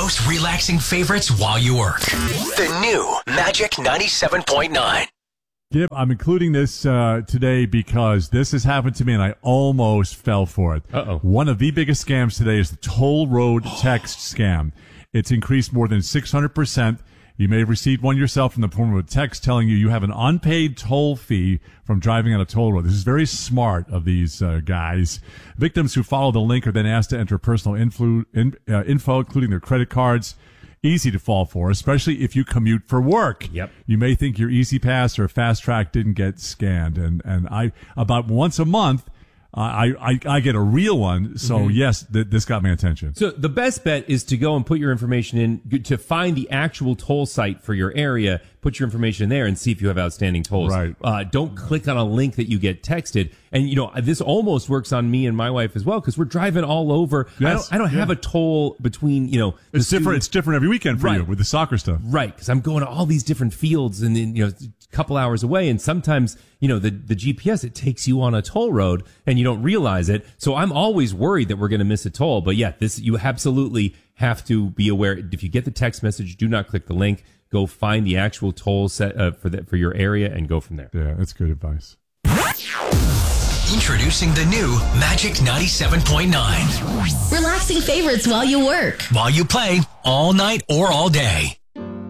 most relaxing favorites while you work. The new Magic 97.9. Gib, I'm including this today because this has happened to me and I almost fell for it. Uh-oh. One of the biggest scams today is the toll road text scam. It's increased more than 600%. You may have received one yourself in the form of a text telling you have an unpaid toll fee from driving on a toll road. This is very smart of these guys. Victims who follow the link are then asked to enter personal info, including their credit cards. Easy to fall for, especially if you commute for work. Yep. You may think your Easy Pass or Fast Track didn't get scanned. And I, about once a month, I get a real one. So yes, this got my attention. So the best bet is to go and put your information in to find the actual toll site for your area. Put your information in there and see if you have outstanding tolls. Right. Don't click on a link that you get texted. And, this almost works on me and my wife as well because we're driving all over. Yes. I don't have a toll between, It's different. It's different every weekend for you with the soccer stuff. Right. Because I'm going to all these different fields and then, a couple hours away. And sometimes, the GPS, it takes you on a toll road and you don't realize it. So I'm always worried that we're going to miss a toll. But yeah, you absolutely have to be aware. If you get the text message, do not click the link. Go find the actual toll set for your area and go from there. Yeah, that's good advice. Introducing the new Magic 97.9. Relaxing favorites while you work. While you play all night or all day.